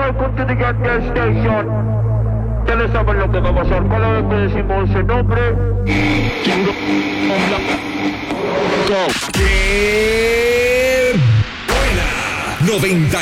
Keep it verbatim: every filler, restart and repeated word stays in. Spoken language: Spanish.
welcome to the Get Gas Station. Ya le saben lo que va a pasar cada vez que decimos ese nombre. ¡Qué buena! noventa